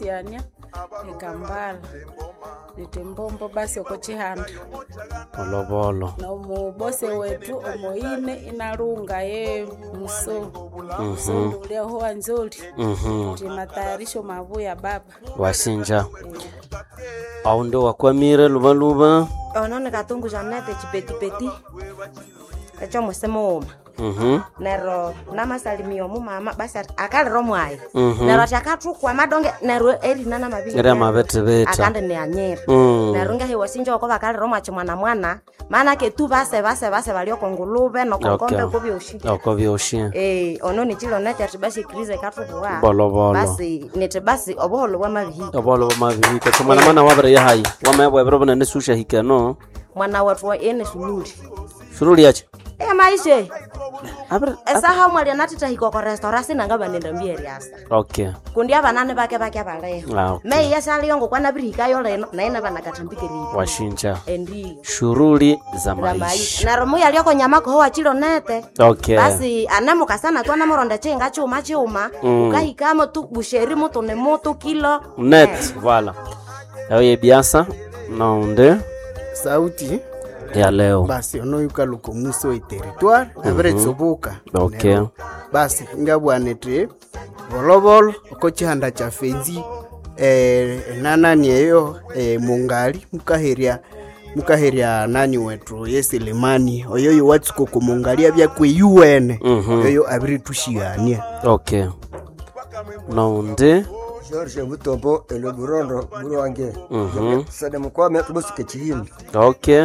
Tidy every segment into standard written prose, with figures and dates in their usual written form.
Siania ekambala nitembombo basi okochihanda Bolobolo. na umubose wetu omoine inarunga ye muso muso ulio hoa nzuri matayarisho mabuya baba Wasinja. Au ndo wakwamire lubaluba. Onone katungu janete chipeti echo musemo uma nero namasalimio mu mama basi akalero mwaye nero chakatukwa madonge nero erina na mabinga Ngira mabete akande ne anyera nero nge hewasinja ko bakalero mwache mwana maana ke tu base balio kongulube no kokombe kubyoshi okobyoshi onone chilo nacha tibasi krize katukwa bolobolo basi nete basi obolo wa mabihi ko mwana wabere yahayi wamebwe brobona ne susha hikano mwana watu wa ene suruli yache maisha esa hamwe ya natita hiko kwa restaurant nanga banenda mbieri asa okay kundi abanane bake abaleho me yasali yongo kwa nabirika yo leno na ina banakatambikeri washinja endi shughuli za maisha na romo yali yako nyama ko chilo nete okay basi anamuka sana twana moronda chenga chuma ukahikamo tu busheri moto ne moto kilo net voilà yawe biasa naonde sauti ya leo basi ono yuka lukomuso territoire avere tsobuka okay basi ngabwanete volobolo okochihanda cha fenzi nani eyo mungali mukaheria nani wetu yeselemani oyoyo watsuko ko mungali abya kwe UN oyo abiri tushigania okay naonde George Butombo elo burondo buruange sade mukwame tubusike chihindi okay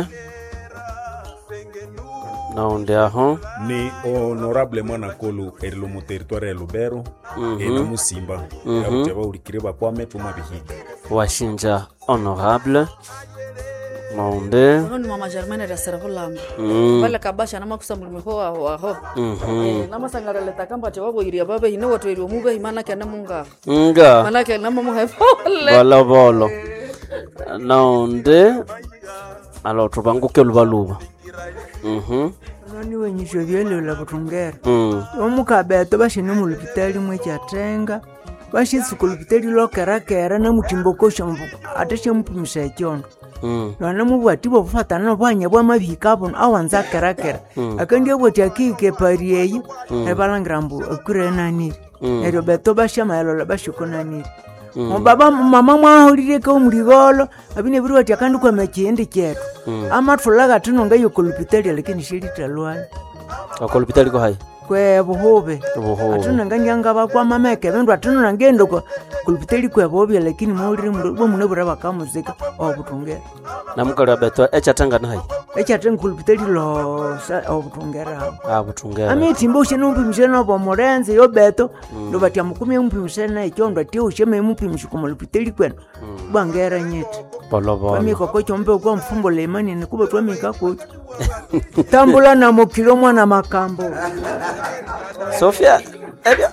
naonde aho ni honorable mwana kolu erilo mu territoire ya Lubero ena musimba yabuteba ulikire bakwame tuma bihika washinja honorable naonde ni mama Germaine ya Servolamba wala kabasha na makusamulime ho na masangara leta kamba tewabo iria baba ine watu ero mube imana kana munga mana kana mama hefole bolo naonde alo tubanguke lubaluba nani wenyisho byele la butungera omukabeto bashine mu lupitali mwe cyatenga bashitsuko lupitali lokerakera na mutimbokosha mvuko ateshe mpumisha ekyondo nana mubwati bofatana bwanya bwa mabika bono awanza kerakera akandi obwati akike pariye ebalangira mbu akurenani ero beto bashama yalo bashikonani Baba mama mwahulire ko murigolo abine biri wati akandi kwa mechende chetu amatfulaga tunonga yokolupitali lakini shirita lwana akolupitali ko hai kwe buhobe atunanga nyanga bakwa mameke bendo atunanga ngendo ko kulupitali kwe bobe lakini mwahulire bo munebura bakamuzika obutungera namukala beto echatanga na hai echatanga kulupitali lo obutungera butungera amitimbo shenumbi mshena bo morenze yo beto ndo batia mukumi umpi mshena ekyondo ati usheme umpi mshukumulupitali kwenu bangera nyeti bolobolo amiko ko chombe ko mfumbo lemani ne kuba twamika ko tambula na mukilo mwana makambo Sofia ebya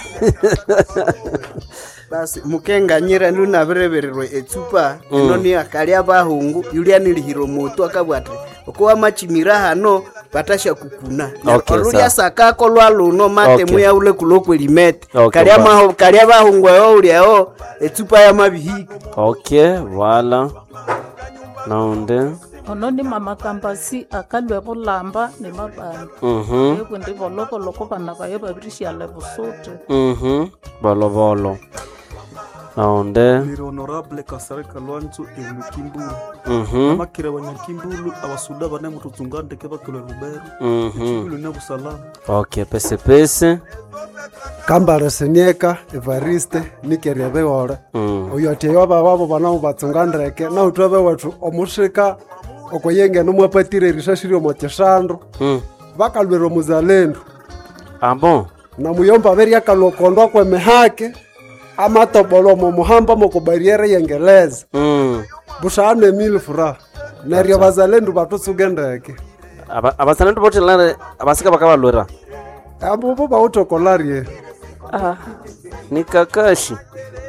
basi mukenganyira nduna berebererwe etsupa noni akalia bahungu yuliani lihiro moto akabwate okuwa machimira hano batasha kukuna olulia sakako lwaluno mate muya ule kulokwe limete kalia bahungu yo uliao etsupa ya mabihika okay voilà naonde ononi mama kampasi akalwe bulamba ne mabana yego ndi boloko bana baye babirishya le busote bolobolo naonde ni honorable Kasareka Lwanzo emukimbulu makira banyakimbulu abasuda bane mutuzungande ke bakolo Lubero chibulu na busalama okay pese Kambara Senieka Evariste nikerebe ora oyote yoba babo bana batsungandreke na utwabe watu omushika okoyenge no mwapatire rishashiro mocheshando bakalwero muzalendo bon na muyomba beri akalokondwa kwa mehake amatobolo mo muhamba mo ko barriere yengeleza bushane mil fura na rio bazalendo batsugendeke abazalendo botelare abasika bakabalwera abo ba utokolarie ni kakashi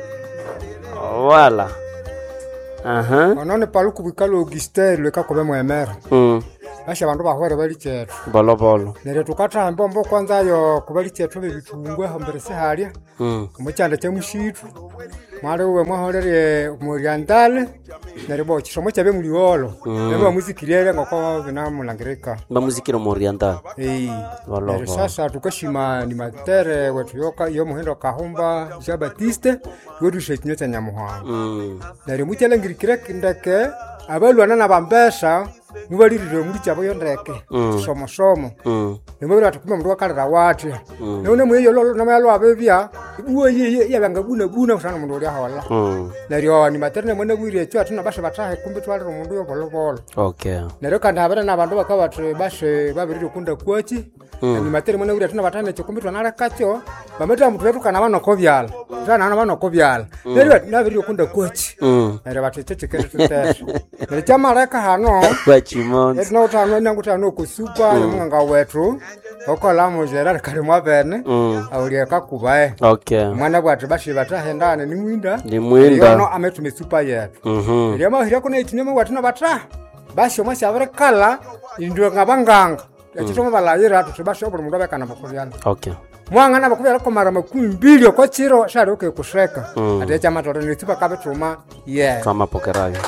wala Onone paluku bikalo Augustin leka kobe mwemera basha bantu bahwere bali chetu bolobolo nere tukata mbombo kwanza yo kubali chetu bitungwe hambere se halia kumuchanda cha mushitu mwari uwe mwahorerie morientale naribo chisomo chabe muliolo nabo muzikiriere ngoko bina mulangirika bamuzikiro morientale Nero sasa tukashima ni matere wetu yoka yo muhindo kahumba Jean Baptiste yodu shekinyota nyamuhanga nari muchelangirikire kindeke abalwana nabambesa mubalirire muri cyabo yondeke somo nemwe batukuma mundu wakalira wati none muyo lolo namayalo abebya uwe yabanga buna usana mundu uri hawala nari ni matere nemwe bwire cyo atuna basha batahe kumbe twalira mundu yo bolobolo nero kandi habana nabandu bakabatre bashe babirire kunda kwachi ni matere nemwe bwire atuna batane cyo kumbe twanara kacho bameta mutwe tukana banokobyala tana banokobyala nero nabirire kunda kwachi nero batechekere tutesha nero chamareka hano Chimons. It's no time na ngutano kusupa yamanga wetu. Okola muzera kare mwabene. Awuliye kakubaye. Mwana bwatu bashi batahendane ni mwinda. Yono ametume supa yetu. Yama hira kuna itinyama watu na bata. Bashi omasi abere kala indwe ngabanganga. Yakitoma balayira tubashi obulu mundu abekana bakuryana. Mwanga na bakubyala ko mara makumbili ko chiro shari kusheka. Ate chama toro ni supa kabetuma Kama pokerayo.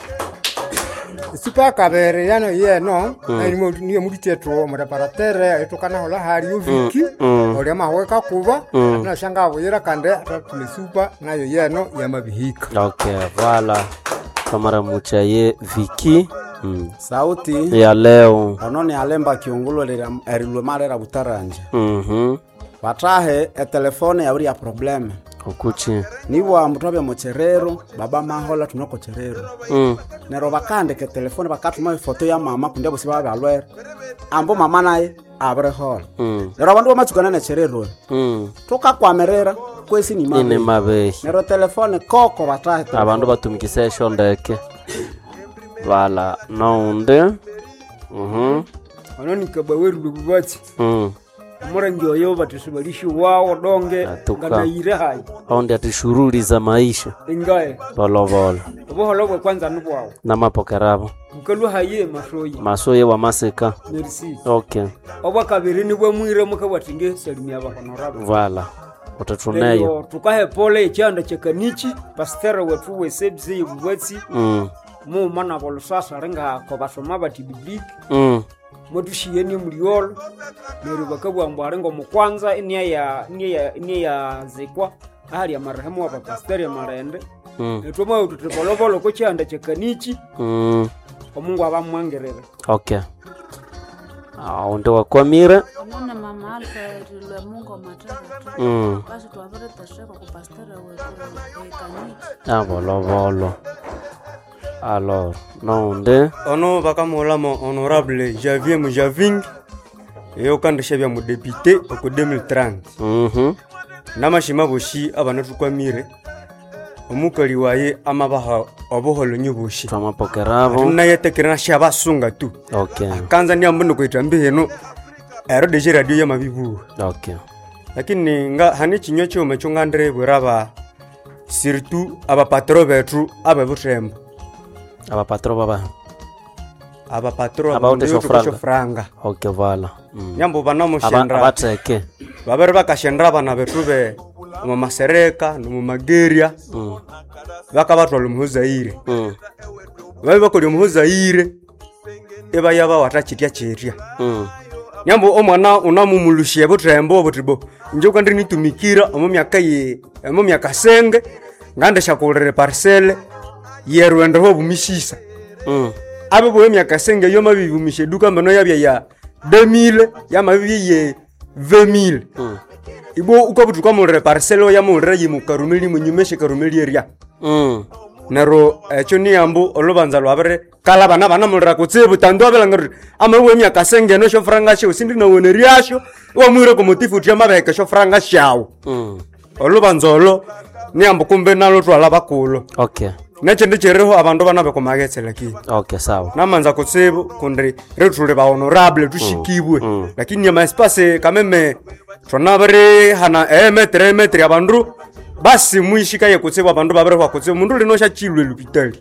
Super kabere yano no niyo muditeto mudaparatere etokana hola hari uviki ole mahweka kuba na shanga buyira kande atatu super nayo yeno yamabihika voilà kamara muchaye Viki sauti ya leo anone alemba kiungulo erilwe marera butaranja batahe telefone yaburi ya probleme okuchi niwa mutobe mocherero baba mahola tunoko cherero nero bakande ke telefone bakatuma ifoto ya mama kunde bose babe alwere ambo mama naye abre hol nero abandu bamatsukana na cherero toka kwamerera kwesi ni mabe nero telefone koko batahe abandu batumikise shondeke vala nonde anoni kabaweru bubati Murangi oyo batusubalisha wao donge ngana ire hai. Onde atishururi za maisha. Ingae. Bolovolo. Boholo kwanza nubwao. Na mapokerabo. Mkalu haye masoyi. Masoyi wa maseka. Merci. Obwa kabiri ni bwe mwire mukabatinge salimia bakonorabo. Vala. Utatuneyo. Tukahe pole cyanda cyekanichi pastor wetu wesebzi ubwetsi. Mu mana bolo sasa renga ko basoma bati biblique. Modushiyeni muliolo nero bakabwa mbwarengo mukwanza nia ya zekwa hali ya marehemu wa pastor ya marende netoma ututebolobolo ko cyanda cyekanichi omungu abamwangerera ndo wakwamire mwana mama alfa rilwe mungu matata basi tuavere tashaka ku pastor wetu kanichi bolovolo. Alors, nonde ono bakamolamo honorable Javier Mujaving yo kandisha mu député ko 2030 namashima boshi abanatu kwamire omukali waye amabaha oboholo nyubushi tamapokerabo na yetekera shabasunga tu kanza ndi ambuno kwitambe heno ero de radio ya mabibu lakini nga hani kinyo cyo mecho ngandre bweraba surtout aba patro betru aba butembo aba patro baba aba patro aba ute franga vala nyambo banamo shendra abateke babere bakashendra bana betube mu masereka no mu mageria bakabatwa lumuzaire babe bakoli lumuzaire eba yaba watachitia chiria nyambo omwana unamumulushye butembo butibo njoka ndi nitumikira mu myaka senge ngande shakolere parcelle yerwende ho bumisisa abe bo myaka senge yo mabibumishe duka mbano yabya ya 2000 ya mabibi ye 20000 ibo ukabutuka mu parcelle ya mu reyi mu karumeli mu nyumeshe karumeli area naro echo ni ambu olobanza lwabere kala bana mulira kutsebu tando abela ngari amawe myaka senge no shofranga sho sindi na woneriasho wa mwire ko motifu tia mabeke shofranga shawo olobanzolo ni ambu kumbe nalo twala bakulo nache ndichereho abandu bana beko magetseleki sawa namanza kutsebu kundri retule ba honorable tushikibwe lakini ya espace kameme tonabere hana metre abandu basi muishika ye kutsebu abandu babere kwa kutsebu mundu linosha chilwe lupitali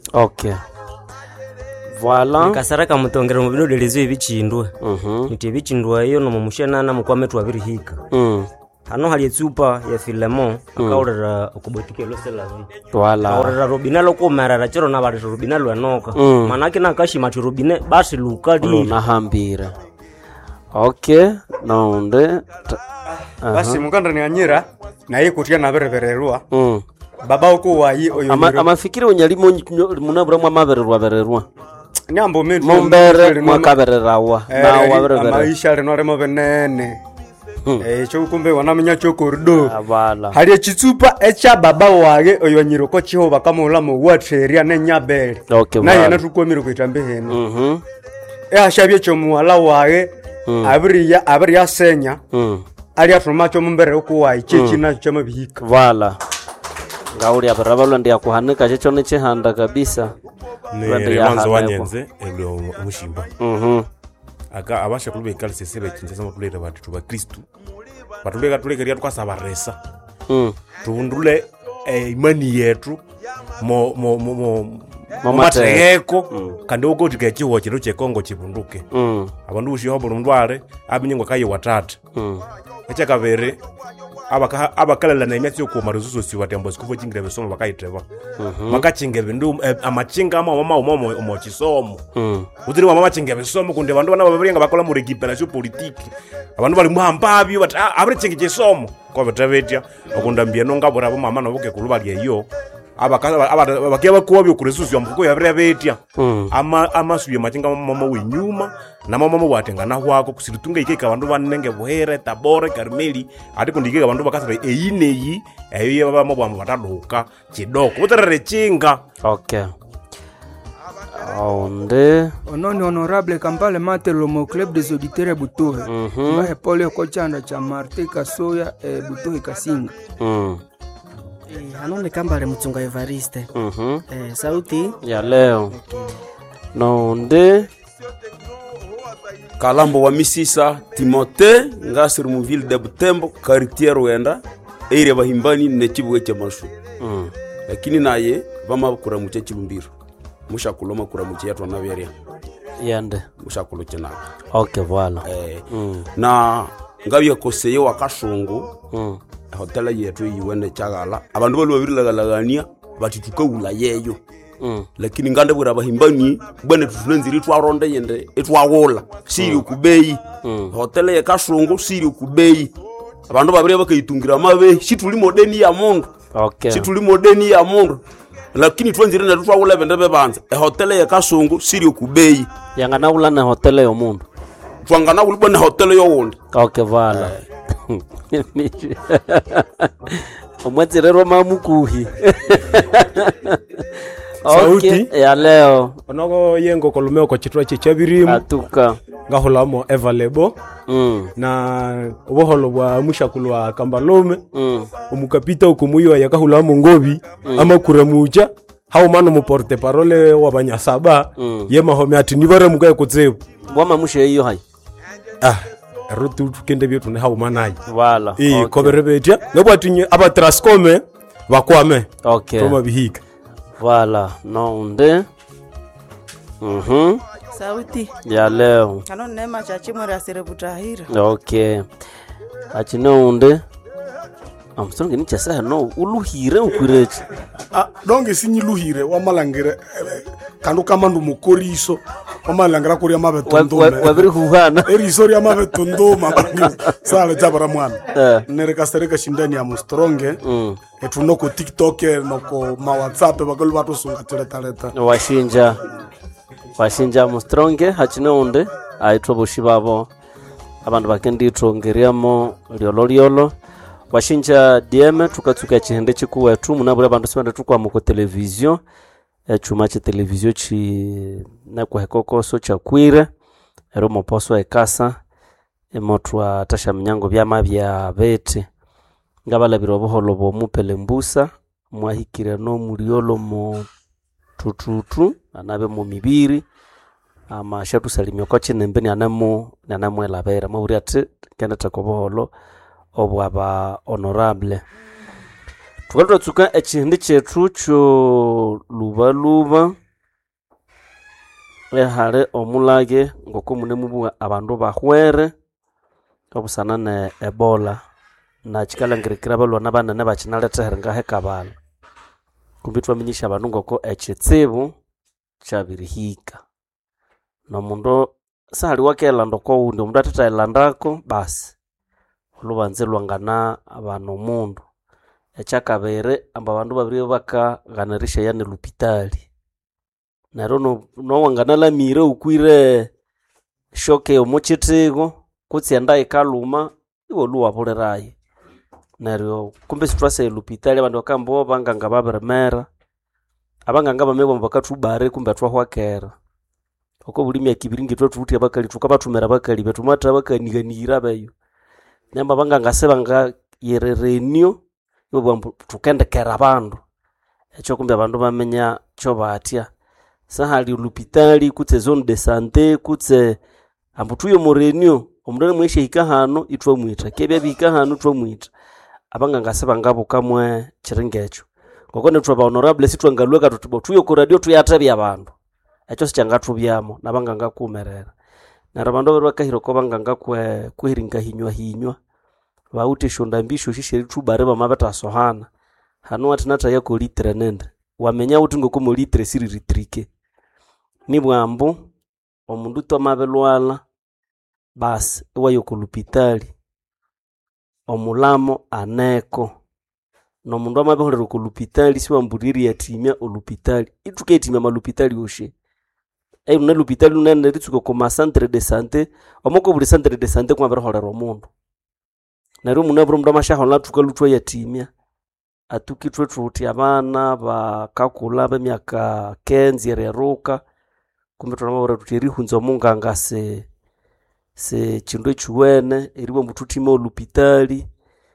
voilà kasaraka mutongera mu bino delezo ibichindwe nti ibichindwa iyo no mumushana na mukwame twabirihika hano hali etsupa ya Filemon akaurira okubotike lo selavi wala akaurira robine lo kumerera chiro na bali robine lo enoka manake nakashima ti robine basi lukadi na hambira okay naonde basi mukanda ni anyira na yikutia na berebererwa baba uko wayi oyo amafikiri onyalimo munabura mwa mabererwa nyambo metu mumbere mwakabererawa na waberera maisha reno remo benene cyo kumbe wanamenya cyo kordo abala hali chitsupa echa baba wage oyo nyiroko chiho bakamula mu watreria ne nyabere okay na yana tukomire kwitambe heno ashabye cyo muwala wage abiriya senya ali atuma cyo mumbere uko wayi chechi na cyo mabihika wala ngauri abarabalo ndia kuhanika cyo ne chihanda kabisa ne manzo wanyenze elo mushimba aka abasha kulube kali sesebe kinje sama kuleta batu ba Kristo batuleka tulekeria twasaba resa tuundule imani yetu mamateko kandi uko tikechiwo chiro chekongo chibunduke abandu ushihobo ndware abinyengwa kaye watata echa kabere abakalala na imyatsi ko maruzuzo siwatembo sikufo chingire besomo bakaiteba makachinge bindu amachinga ama chisomo utiri wa mama chinge besomo kunde bandu bana babirenga bakola mu recuperation politique abandu bali muhambabyo but abri chinge chisomo ko betavetya okundambia no ngabura bo mama no buke kulubali eyo abakia bakuwabyo kuresusu yambuko yabiretya amasuye machinga mama wenyuma na mama watenga na hwako kusiritunga ikeka bandu banenge buhere tabore karmeli ati kundikeka bandu bakasira eineyi eyo baba mabwa bataduka kidoko buterere chinga okay onde ononi honorable Kampale Matelo mo club des auditeurs Butohe ba Paul Kochanda cha Marte Kasoya Butohe Kasinga Anone Kambale Mutsunga Evariste sauti ya leo nonde Kalambo wa Misisa Timote ngasiri mu ville de Butembo quartier Rwenda ere bahimbani ne kibuwe cyamashu lakini naye bama kuramuche kibumbiro mushakuloma kuramuche yatwa naberia yande mushakulo cyenaka okay voilà na ngabye koseye wakashungu hotel yetu yiwene chagala abantu bali babirilagalagania batitukaula yeyo lakini ngande bura bahimbani bwana tutunenziri twaronde yende etwagola siri kubeyi hotel ye kashungu siri kubeyi abantu babiri bakayitungira mabe shituli modeni ya mundu okay shituli modeni ya mundu lakini twanzire na twagola bende bebanza hotel ye kashungu siri kubeyi yangana ulana hotel yo mundu twangana ulibona hotel yo wundi okay voilà omwatirero mamukuhi sauti ya leo onogo yengo kolomeo ko chitwa chabirimu atuka ngahulamo evalebo na oboholo bwa mushakulwa kambalome omukapita okumuyo yakahulamo ngobi amakuramucha hao mano mu porte parole wa banyasaba yema home ati nibare mugaye kutsebo bwama mushe iyo hai rutu kende byo tune hao manai wala okay. Koberebetia ngabwatinye abatraskome bakwame okay toma bihika wala nonde sauti ya leo anone nema cha chimwera serebutahira okay achinonde amsonge ni chasa no uluhire ukwirechi donge sinyi luhire wa malangire kandu kamandu mukoriso wa malangira kuri amabetondoma wabiri huhana eriso ya mabetondoma sale jabara mwana nereka sereka shindani ya mustronge etunoko TikTok noko ma WhatsApp bakolu batu sunga taleta washinja mustronge hachinonde aitwa boshibabo abantu bakenditongeriamo liolo washinja DM tukatsuka chihende chikuwetu munabura abantu sibanda tukwa mu television chuma cha television chi na kwa hekokoso cha kwire ero moposo ekasa emotwa tasha mnyango byama bya bete ngabala biroboholo bo mupele mbusa mwahikire no muriolo mo tututu anabe mu mibiri ama shatu salimyo kwa chinembeni anamo elabera mawuri ati kenda takoboholo obwaba honorable tukalwa tsuka echindi chetu cho luba ehale omulage ngoko mune mubu abandu bahwere obusana ne Ebola na chikalangirikira balwana banene bachinalethehere ngahekabala kumbi twaminyisha abandu ngoko echitsibu kyabirihika nomundu sahali wakeelanda okowundi omundu athethayilandako basi olubanza lwangana abana omundu. Ekyakabiri amba abandu babiri bakaghanirishaya nelupitali neryo nowanganalhamire ukwire shoke omuchithiko kutsi enda ikaluma iwolu wabulirayo neryo kumbe sithwasa elupitali abandu bakambo banganga babirimera abanganga bamebwa bakathubare kumbe thwahwakera oko buli myaka ibiri ngithwe thuthi abakali thukabathumira abakali bethu matha bakaniganira beyo nyamba banganga sebanga yererenio ibwa thukendekera abandu ekyo kumbe abandu bamenya kyo batya sahali lupitali kutse zone de santé kutse ambu tuyo morenio omundu mweshe hika hano itwamwita kebya bika hano twamwita abanganga sebangabukamwe chiringecho ngoko netwa ba honorable sitwangalweka tutibo tuyo ku radio tuyatebya abandu ekyo sichangathubyamo nabanganga kumerera nara abandu bakahiro ko banganga kwehiringa hinywa bauti shonda mbisho shisheri thubare bamabeta sohana hano atinata yako litre nende wamenya uti ngoko mo litre siri ritrike ni bwambu omundu tomabelwala basi iwayo ku lupitali omulamo aneko nomundu amabeholera ku lupitali siwambuliri yatimya olupitali ituketimya malupitali oshe una lupitali unene ritsuko koma centre de santé omoko buli centre de santé kwa beholera omundu neryo munaburo mundu amashahola thukalutwa yatimya atukithwe thuthi abana bakakula bemyaka 15 yereruka kumbe thonamabura thuthi erihunza omunganga se chindu echiwene eriwe muthuthima olupitali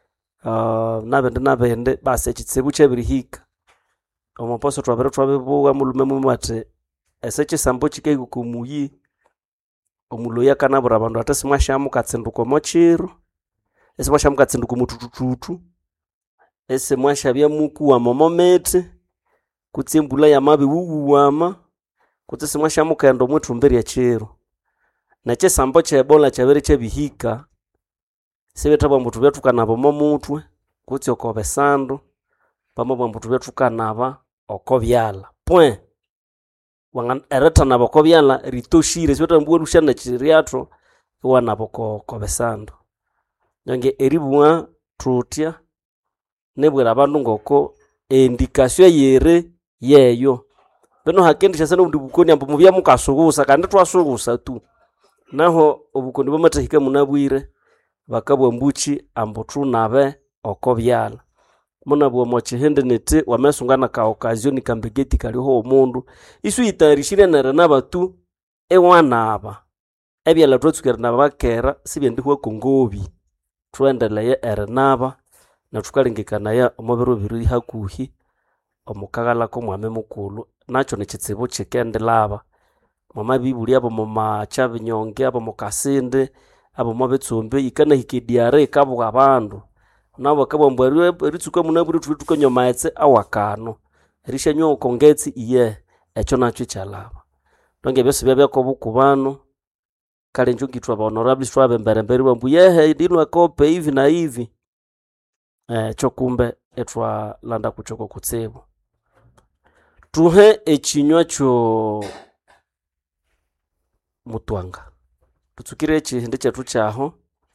nabende basi ekitsibu kyabirihika omuposo thwabibuwa mulume mumate ese chisambo chikeikuka omuyi omuloya kanabura abandu ate simwashamukatsinduka omochiro ese mwashamukatsinduka omuthuthuthu ese mwashabya mukuwama omomete kutsi embula yamabi wuwuwama kutsi simwashamukenda omwithumbi ryechiro nechisambo kyebola kyabere kyabihika sibethabwa mbuthi byathukanaba omomutwe kutsi oko besandu pamabwa mbuthi byathukanaba oko byala point erethanaba oko byala ritoshire sibethabwa mbuwa lushana chiryatho iwanaba oko besandu nyange eribwa thutya nebwera abandu ngoko endikasyo yere yeyo beno hakendisha sana undi bukoni ambu mubya mukasugusa kandi twasugusa tu naho obukoni bamatahika munabwire bakabwa mbuchi ambu thunabe oko byala munabwa mochihende nete wamesungana ka occasion kambegeti kaliho omundu isu itarishire nere nabatu ewanaba ebyala twetsukera nabakera sibyendiho kongobi twendelaye erenaba na thukalengekanaya omubiro biri hakuhi omukagala ko mwame mukulu nacho nechitsibu chikendelaba mama bibuli abo mama chabinyonge abo mukasinde abo mabetsombe ikana hikidiare kabo abandu nabo kabambwa ritsuka munaburi thutuka nyomaetse awakano rishanyo kongetsi iye echo nacho chalaba donge byose byabya bukubano kale njungitwa ba honorable twabemberemberi bambu yehe dinwa kope hivi na hivi chokumbe etwa landa kuchoko kutsibu tuhe echinywa cho mutwanga tutsukire echihindi chetu chaho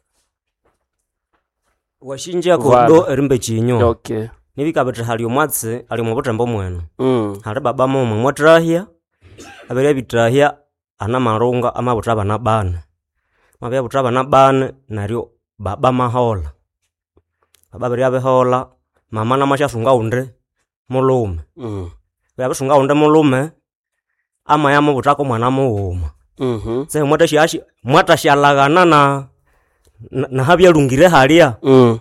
washinja kodo erimbe chinyo okay nibikabete hali omwatsi ali mubutembo mwenu hali baba momo mwatrahia abere bitrahia ana marunga amabutaba na bana mabya butaba na bana naryo baba mahola baba bari abehola mama na mashasunga unde mulume babasunga unde mulume ama yamo butako mwana muhuma se mwatashalagana na habya lungire halia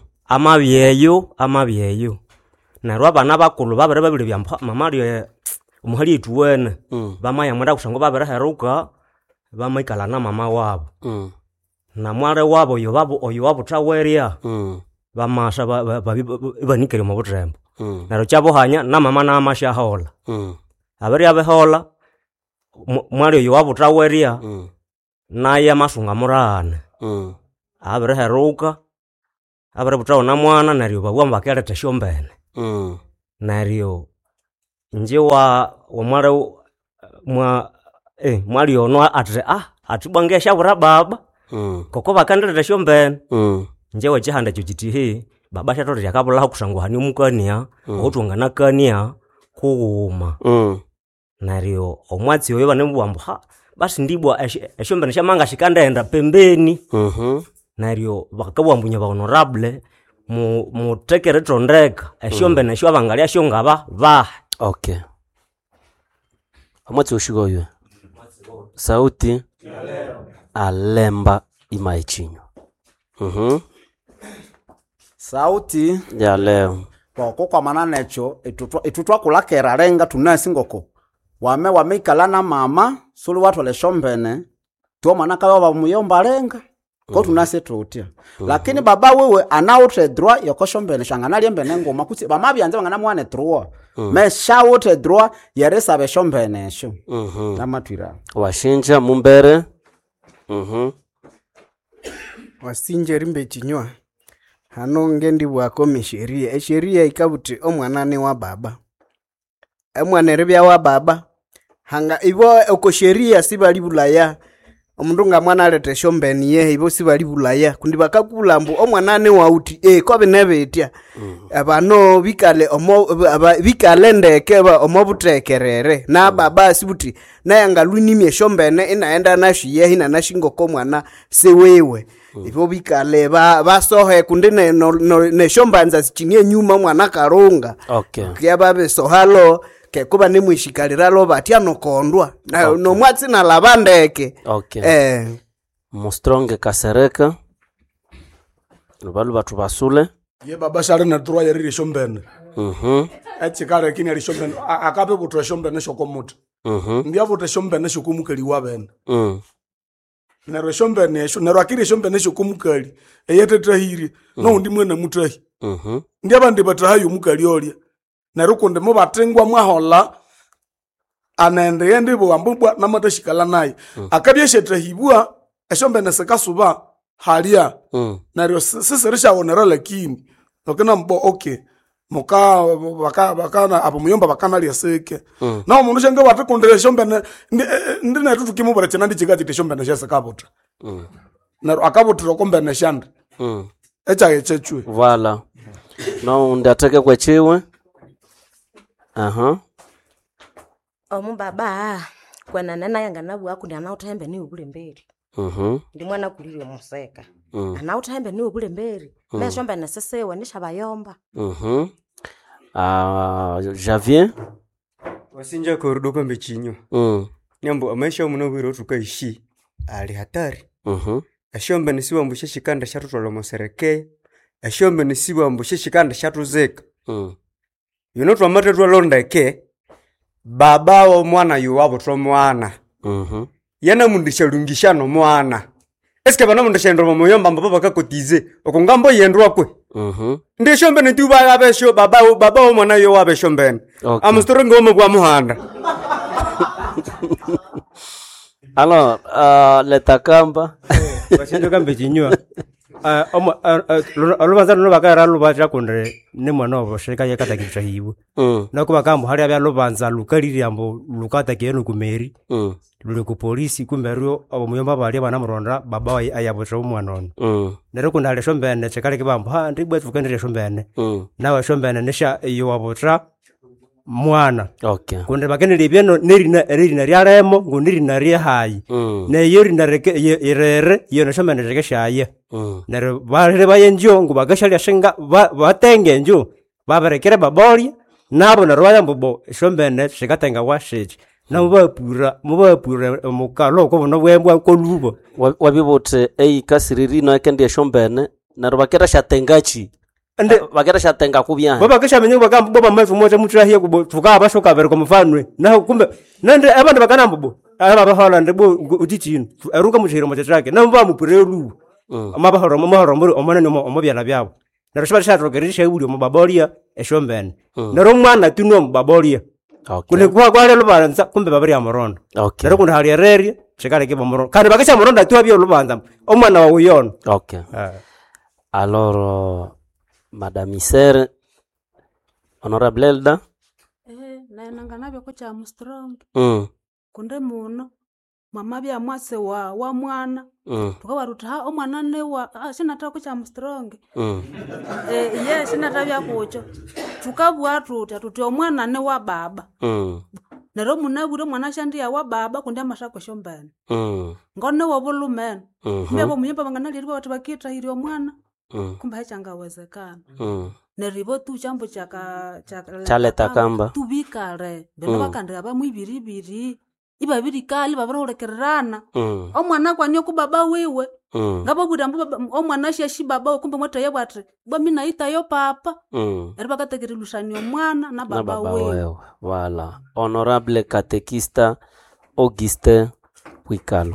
amabyeyo naryo abana bakulu babere babiri byampa mama lye umuhali tuwene bamaya mwenda kusango babere heruka bamaikala na mama wabo na mware wabo oyo wabo taweria bamasha banikere mu butembo naryo kyabo hanya na mama na amasha hola abere abehola mwari oyo wabo taweria naye amasunga murane abere heruka abare butawo na mwana naryo babwa bakeleta shombene naryo nje wa mwara mwali ono ati bwangesha bura baba koko bakandeleta shombene nje wachihanda chuchitihi baba shatore yakabula kusanguhani mukania otungana kania kuuma naryo omwatsi oyo banemubwamba basi ndibwa eshombene shamanga shikandaenda pembeni naryo bakabwambunya ba honorable mu tekere tondeka eshombene sho abangalia sho ngaba ba okay amwatsi oshigoyo sauti alemba imaichinyo sauti ya leo poko kwa manana echo itutwa kulakera renga tunasingoko wame ikala na mama suli watu le shombene tuo manaka baba muyomba renga ko tunase tutia lakini baba wewe anautre droit yoko shombene shangana liembene ngoma kuti bama byanze bangana mwane droit me shautre droit yeresa be shombene sho amatwira washinja mumbere wasinje rimbe chinywa hano ngendi bwakome sheria ikabuti omwanane wa baba omwana rebya wa baba hanga ibo oko sheria sibali bulaya omundu nga mwana alete shombeni ye ibo sibali bulaya kundi bakakulambu omwanane wa uti ko benebetya abano bikale bikale ndeke ba omobutekerere na baba sibuti naye ngalunimye shombene inaenda nashiye hina nashingoko mwana sewewe ibo bikale basohe kundi ne shombanza sichinie nyuma mwana karunga kya babe sohalo ke kuba nemwishikalira lo batya nokondwa no mwatsi na labandeke mustronge kasereka balu batu basule ye baba share na droit yeri shombene etsikare kini yeri shombene akabe buto shombene shokomuta ndia buto shombene shokumukeli wabene nero shombene sho nero akiri shombene shokumukeli eyetetahiri no ndi mwene mutahi ndia bandi batahayo mukali olya nero konde mo batengwa mwahola anende yende bo ambubwa na matashikala nayi akabye shetahibwa eshombene sekasuba halia nero siserisha onera lakini okena mbo okay moka bakana abo muyomba bakana lyaseke na umuntu shenge watakondele shombene ndine tutukimu bara chana ndichigati te shombene shasa kabota nero akabota rokombene shanda echa echechwe voilà no ndateke kwa chiwe baba kwana nana yanga nabwa kundi anauthembe ni ubule mberi ndi mwana kulire museka anauthembe ni ubule mberi meshomba na sesewe nishabayomba Javier wasinja korudoka mbechinyo nyambo amaisha muno bwiro tukaishi ali hatari ashomba nisiwa mbushe shikanda shatutwala mosereke ashomba nisiwa mbushe shikanda shatuzeka yonotwa matetwa londeke baba wa mwana yuwabo twa mwana yana mundisha lungishano mwana eske bana mundisha ndromo moyomba mbaba bakakotize okongambo yendwa kwe ndi shombe ne tuba yabe sho baba wa mwana yo wabe shombe amustoro ngomo kwa muhanda alors letakamba bashinjo kambe chinywa olubanza luno bakara lubacha kondre ne mwana obo sheka yakata kichahibu nako bakambo hali abya lubanza lukaliri ambo lukata kiyeno kumeri lule ku polisi kumberio abo muyomba bali bana muronda baba wa ayabotra umwana ono nero kundale shombene chekale kibambo ha ndibwe tukendele shombene nawe shombene nesha iyo wabotra mwana kunde bakenele byeno nerina ryaremo ngunirina rye hayi ne yorina rere yona shombene rekeshaye nero bare bayenjo ngubagashalya shinga batenge njo babarekere babori nabo narwaya mbobo shombene shikatenga washeje na mubapura mukalo ko bono bwembwa ko lubo wabibote kasiriri no kendi shombene naro bakera shatengachi ande bakera shatenga kubya baba kesha menye bakambo baba mafu moja mutrahia kubo tukaba shoka bere ko mfanwe na kumbe nande abandi bakana mbobo aba bahola ndebo utichino arunga mushiro moja trake na mba mupurelu amabahoro muri omonene omobyana byabo naro shiba shatrogerisha ibuli omobaboria eshombene naro mwana tuno omobaboria kune kwa lubanza kumbe babiri amoronda naro kuna hali reri chekale ke bomoro kandi bakesha moronda tu abyo lubanza omwana wa uyona Alors, Madame Isere, Honorable Elda. Naenanga nabyo kucha Armstrong. Kunde muno. Mama bya mwase wa mwana. Tukawaruta omwana ne wa sinata kucha Armstrong. Yes sinata bya kucho. Tukabwa tuti omwana ne wa baba. Nero munabure mwana shandiya wa baba kunde amashako shombane. Ngone wo bulumene. Mbebo munyimba bangana lirwa watu bakita hiri omwana. Kumba hachangawezekana. Neribo tu chambo chaleta kamba tubikare beno bakandira ba mwibiribiri ibabiri kali babarorekerana omwana kwanyo ku baba wiwe ngabo budambo omwana shashi baba kumbe mwata yabwatre bo mina itayo papa eriba katekerelusani omwana na baba wiwe. Voilà. Honorable catéchiste Auguste Wikalo.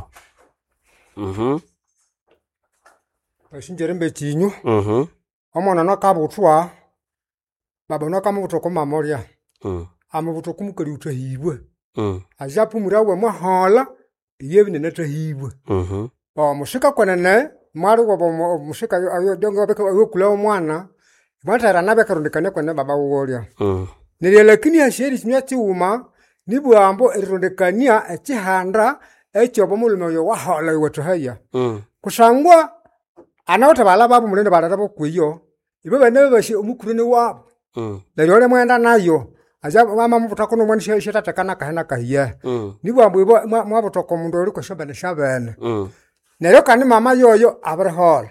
Bashinjerembe chinyu. Omwana nakabutwa baba nakamubuto ko mamoria amubuto kumukali utahibwe ajapu murawe mahala yebine natahibwe mushika kwanene mari wa mushika ayo dongo beka ayo kula omwana mwatara nabe karondekane kwane baba wolia nile lakini asheri nyati uma nibwambo erondekania ekihanda ekyo bomulume yo wahala wetahaya kushangwa anawota bala babu mulende bala rabo kuyo ibe bane bashi omukurene wabo Leriole mwenda nayo aja mama mutako no mwanisha sheta kana kahana kahiye nibwambo ibo mwabutoko mundu uri ko shobane shabene neryo kandi mama yoyo abrahol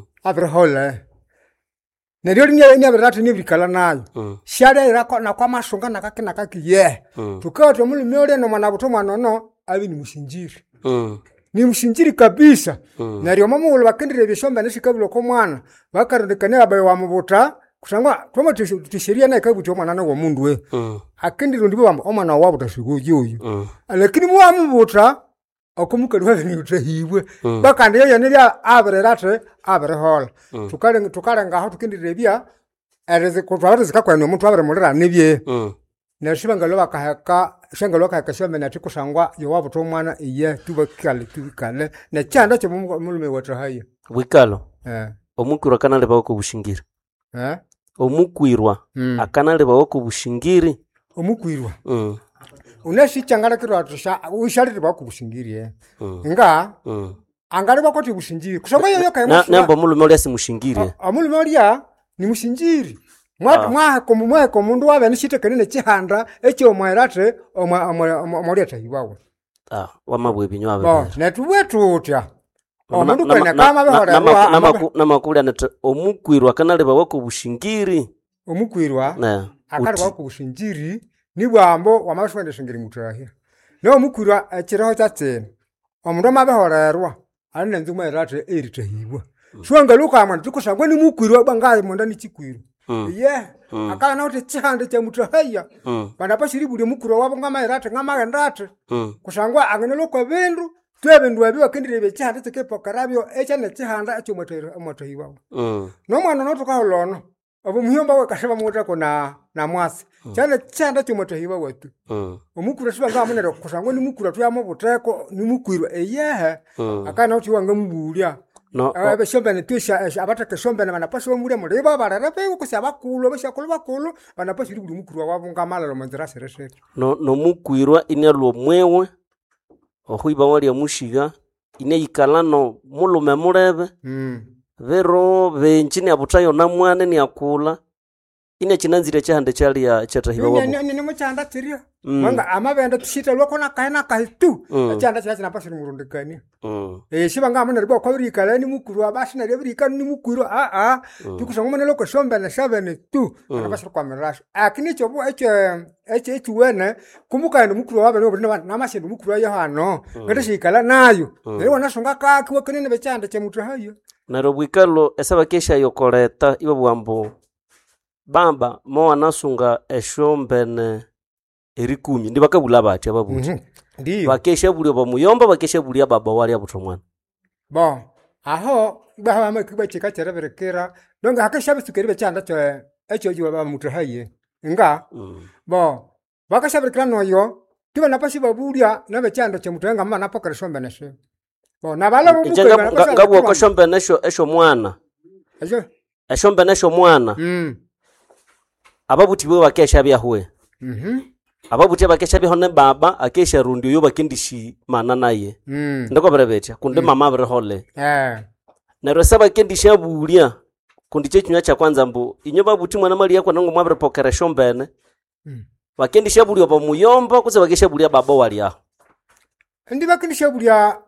neryo ni abratu ni bikala nayo shade irako na kwa mashunga nakakina kakiye tukato mulumi ole no mwana buto mwana no abi ni mushinjiri ni mshinjiri kabisa neryo mama ulo bakendire bishomba nishikabulo ko mwana bakarondekane abaye wa mubuta kusangwa twama tisheria na ikabuto mwana na wa mundu we akendiro ndibo bamba omwana wabo tashugoji uyu lakini mwa mubuta okumuka lwa ni utahibwe bakande yo nelia abrerate abrehol tukale ngaho tukendire bia ereze kutwara zikakwa no muntu abre mulira nebye nashibanga lo bakahaka shangalo kakashombe nati kusangwa yo wabo to mwana iye tubakale na chanda cyo mulume watu haya Wikalo omukwirwa kanale bako bushingiri omukwirwa akanale bako bushingiri omukwirwa unashi changala kirwa tusha ushari bako bushingiri nga angari bako ti bushingiri kusangwa yo kayemo nambo mulume oli asimushingiri amulume oli ni mushingiri mwa mundu wabe nishite kanene chihanda ekyo mwairate omwali atahibawo wamabwe binywa netuwe tutya omundu kana kama behora namakuli anete omukwirwa kanale bako bushingiri omukwirwa akali bako bushingiri nibwambo wamashwende shingiri mutahia no omukwirwa ekiraho cyatsene omundu amabehorerwa ali nenzu mwairate eritahibwa shwanga luka amana tukusangwe ni mukwirwa bangaye monda ni chikwirwa akana uti chihande cha mutahaya bana pashiribuli mukuru wabo ngamairate ngamagendate kusangwa angenelo kwa bindu twebendu wabi wakendire be chihande tekepo karabyo echane chihanda acho mutahiwa no mwana no tukaholono abo muhomba wakashaba muta kona na mwasi chane chihanda cho mutahiwa wetu omukuru shiba ngamunero kusangwa ni mukuru tuyamo buteko ni mukwirwa akana uti wanga mubulia no abashomba tusha abataka shomba na banapaswa muri muri baba pe kusaba kulo bakulu banapaswa buri mukuru wabo ngamala lo manzira sereshe no mukwirwa inalo mwewe ohuiba wali mushiga ine ikalano mulume murebe vero benchini abutayo na mwane ni akula ine chinanzire chahande chali ya chatahiwa wabo ni muchanda tirio manga amabenda tushita lokona kaina kaitu chanda chachi napaswa murundikani shibanga amana ribo kwa rikala ni mukuru abashi na ribika ni mukuru tukusanga mwana loko shomba na shabene tu napaswa kwa mirash akini chobo eche wene kumuka ni mukuru wabe no na mashindu mukuru ya hano ngate shikala nayo rero wanashonga kaki wakanene bechanda cha mutu hayo naro Wikalo esaba kesha yokoleta ibo bwambo bamba mo anasunga eshombene erikumi ndi bakabula bacha babuti ndiyo bakesha buli bomuyomba bakesha buli baba wali abutomwana aho baha makiba chika chereberekera donga hakesha bisukeri bechanda cho echo jiwa baba mutahaye nga bakashaberekera noyo tiba napashi babulia na bechanda cho mutenga mama napaka shombe neshe nabala ngabu ko shombe nesho esho mwana eshombe nesho mwana ababuti bwe bakesha byahuwe ababuti bakesha bihone baba akesha rundi uyo bakendishi mana naye ndako berebecha kunde mama bere hole na resaba kendisha bulia kundi chechunya cha kwanza mbu inyo babuti mwana mali yako nango mwabere pokera shombene bakendisha bulia ba muyomba kuze bakesha bulia baba wali aho ndi bakendisha bulia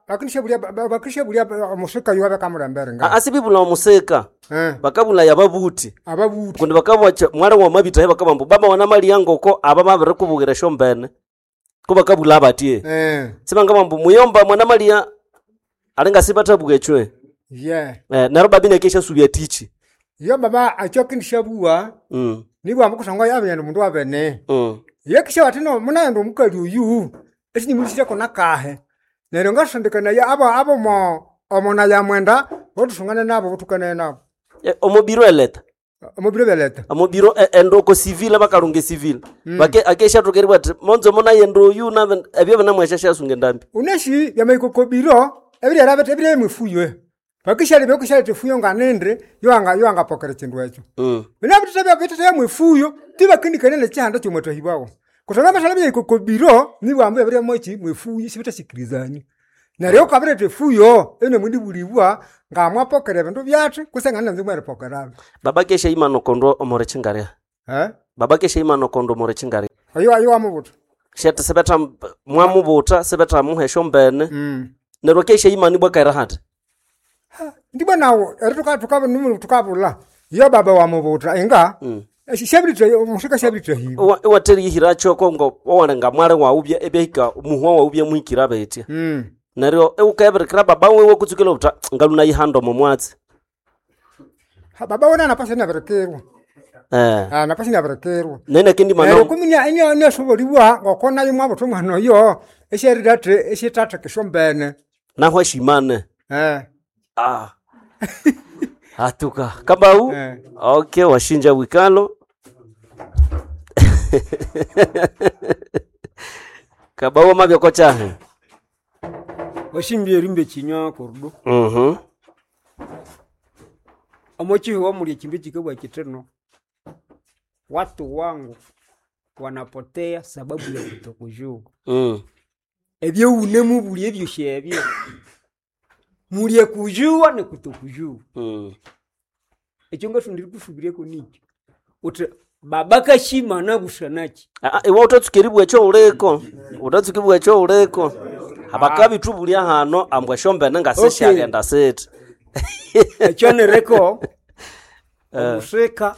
musika yuwa bakamura mbere nga asibibula omuseka bakabula yababuti kundi bakabwa mwara wa mabita heba kabambu baba wana mali yango ko aba mabere kubugira shombene ko bakabula abatie sibanga bambu muyomba mwana mali ya alenga sibata bugechwe naro babine kesha subya tichi yo baba achokindisha buwa nibo amukusanga yabene mundu abene yekisha watino munando mukali uyu esi nimulisha kona kahe nero ngasandikana ya abo mo omona ya mwenda otusungana nabo butukana nabo omobiro eleta omobiro endoko civil bakalunge civil bake akesha tokerwa monzo mona yendo uyu na ebyo na mweshasha sunge ndambi uneshi ya maikoko biro ebire rabete ebire mfuyo bakishali bekishali tefuyo nganendre yo anga pokere chindu echo bina bitete bitete ya mfuyo tiba kindikane ne chanda cyo mweto hibawo kusanga basalabe ikokobiro ni bambe ebire mochi mfuyo sibita sikirizani na leo kabire tefuyo ene mwindi bulibwa ngamwa pokere bintu byathu kusenga nanzi mwere pokera baba kesha imano kondo omore chingare baba kesha imano kondo omore chingare ayo amubuta shete sebeta mwamubuta sebeta muhesho mbene nero kesha imani bwakara hata ndiba nawo tukabula yo baba wa mubuta inga shabirita musika shabirita hibo wateri hiracho kongo owananga mware wa ubya ebeka muhwa wa ubya muhikira betia nero ukayabirikira baba wewe kutsukela uta ngaluna yihando momwatsi baba wona napasa na berekerwa napasa na berekerwa nene kindi mano kuminya anya shoboliwa ngokona yimwa boto mwana yo esheridate eshetata kishombene nahwa shimane atuka kabau okay washinja wikalo kabau mabyo kocha washimbye rimbe chinywa korudo amochi wa muri kimbe kikabwa kiteno watu wangu wanapotea sababu ya kutokujua ebyo unemu buli ebyo shebyo muri kujua ni kutokujua echonga tundiri kufubiria ko niki uti babaka shima na bushanachi iwa utatsukiribwa echo ureko utatsukiribwa echo ureko abakabi tubulia hano ambwa shombe nanga sesha agenda set echone reko useka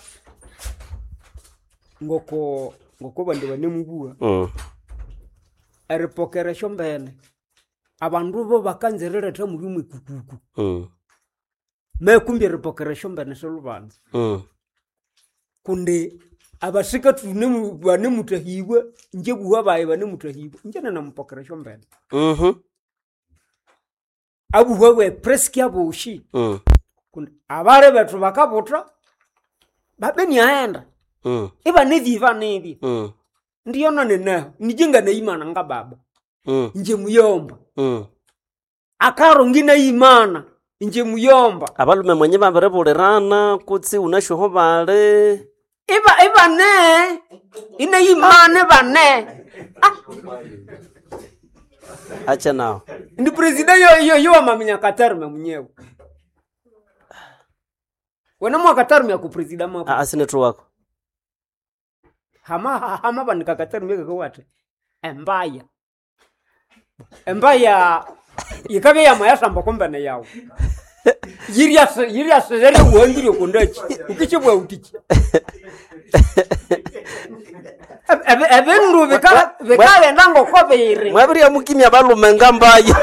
ngoko bande bane mubua aripokera shombene abandu bo bakanzerera ta muri mwikukuku mekumbi ripokera shombene solubanza kunde abashika tune bane mutahiwe nje buwa baye bane mutahiwe nje na mpokera shombene abu wewe preski abushi kunde abare betu bakabutra babeni aenda iba niviva nivi ndiyo none nijinga na imana nga baba nje muyomba akaro ngina imana nje muyomba abalume mwenye baberebulerana kutsi unashoho bale iba ne ina imane bane acha nao ndi president yo mamenya katarme mwenyewe wana mwa katarme ku president mwa asinetu wako hama banika katarme ko wate embaya ikabe ya maya samba kombane yawo yiria sezere wangire kundachi ukichibwa utichi ebendu bekale ndango kobere mwabiri ya mukimya balume ngambaya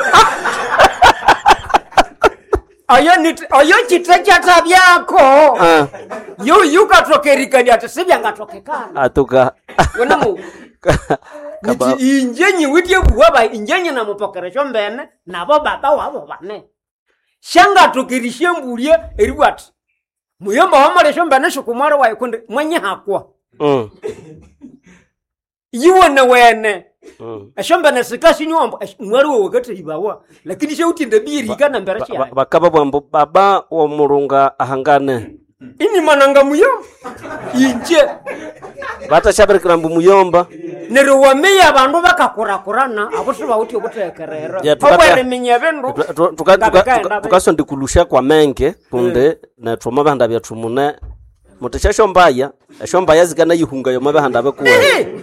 ayo chitecha tabyako yo katokerikani atasibya ngatokekana atuka wona mu niti injenyi witie kuwaba injenyi na mupokere shombene nabo baba wabo bane shanga tokerishye mbulie eribwati muyomba wamale shombene shukumara wayikunde mwenye hakwa yiwone wene eshombene sikasi nyombo mwari wo wakati ibawa lakini shauti ndabiri kana mbera shi bakaba bwambo baba wa murunga ahangane ini mananga muyo inje bata shaberikira mbu muyomba nero wameya abantu bakakurakurana abusi bawuti obutekerera obwere minyebendo tukasondi kulusha kwa menge kunde na twoma bahanda bya tumune mutesha shombaya zikana yihunga yo mabahanda bekuwa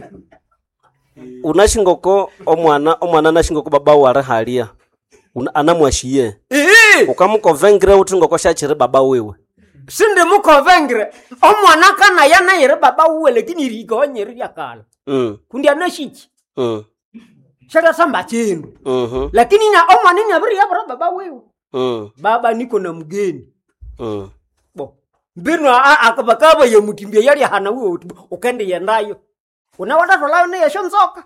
unashingoko omwana nashingoko baba ware halia anamwashiye ukamukovengre utingoko shachire baba wewe sinde mukovengre omwana kana yana yere baba wewe lakini rigo nyeri yakala kundi anashiki shaka samba chindu lakini na omwana ni abiri yabara baba wewe baba niko na mgeni bo mbino akabakaba ye mutimbia yali hana wewe ukende yendayo unawata tolao ne yashonzoka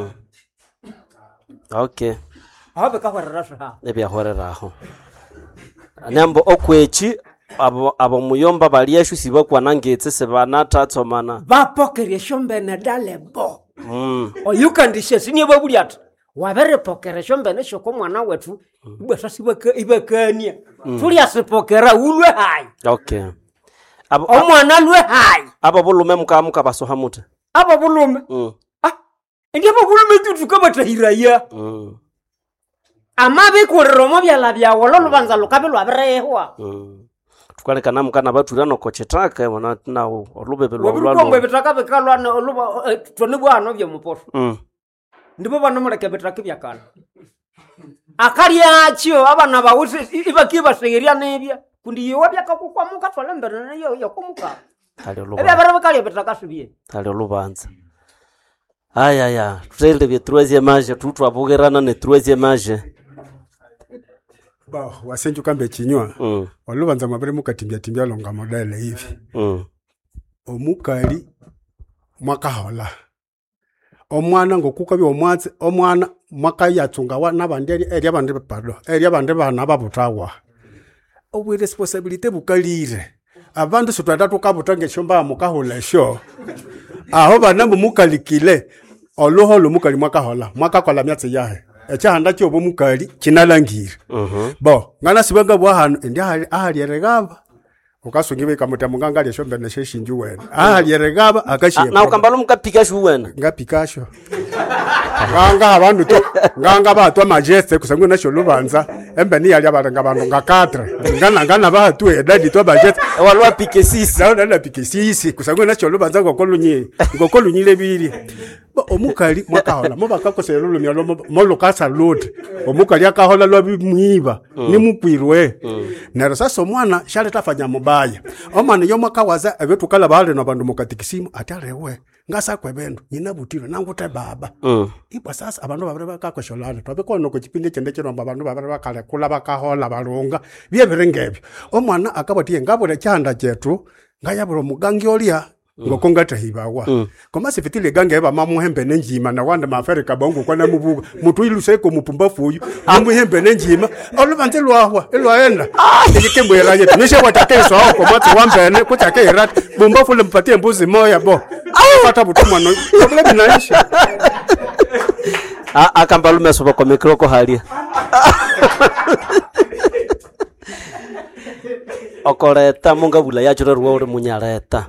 okay habe ka horerasha ebya horeraho nyambo okwechi abo muyomba baliyeshu sibakwa nangetse sebana tatsomana bapokere shombene dalebo oyukandishe sinye babulyata wabere pokere shombene shoko mwana wetu ibasa sibaka ibakania tuli asipokera ulwe hai okay omwana lwe hai abo bulume mukamuka basohamute abo bulume ndiye abo bulume tutukabatahiraya amabe kuromo byala byawo lolubanza lukabe lwaberehwa tukalekana mukana batulano kochetaka mona nawo olubebe lwalwa betaka bekalwana oluba tone bwana bya mupoto ndibo bana muleke betaka byakala akali achyo abana bawuse ibakiba segeria nebya kundi yewa byakakukwa muka twalembera nayo yakumuka ebe abara bakali betaka subie tale olubanza aya tutende bye troisième âge tutwabogerana ne troisième âge ba wasenju kambe chinywa olubanza mabere mukatimbia longa modele hivi omukali mwakahola omwana ngokuka byo omwatse omwana mwakayatsunga wana bandeli eri abandi pardon eri abandi bana babutawa obu responsibility bukalire abantu sitwata tukabutange shomba mukahola sho aho bana mukalikile oloholo mukali mwakakola myatse yahe echahanda kyo bomukali kinalangire bo ngana sibaga bwa hano ndi ahali regaba ukasungibe kamuta munganga lye shombe na sheshinju wena ahali regaba akashiye na ukambalo mukapika shu wena ngapika sho nganga abantu to nganga batwa majeste kusangu na sholubanza embe ni yali abaranga bantu ngakatre ngana batu edadi to majeste walwa pike 6 na pike 6 kusangu na sholubanza ngokolunyi lebiri omukali mwakahola mobakakosela lulumya molokasa load omukali akahola lwabimuiba ni mupirwe nero sasa omwana shale tafanya mubaya omwana yomakawaza abetukala bale nabantu mukatikisimu atarewe ngasa kwebendo nyina butiro nangute baba ibwa sasa abantu babere bakakosholana twabekona ko kipinde cyende cyo abantu babere bakale kula bakahola balunga byebirengebyo omwana akabatiye ngabole cyanda cyetu ngayaburo mugangi olia ngokongata hibawa koma sifitile gange eba mamuhembe nenjima na wanda mafere kabongo kwa namubuga mutu iluseko mupumbafu uyu amuhembe nenjima olubanze lwahwa elwaenda ikembo eraje tunishe kwatakeso aho komati wambene kutake irati bumbafu lempatie mbuzi moya bo pata butumwa no problem naisha akambalume soba kwa mikroko halia okoreta mungabula yachura ruwa uri munyareta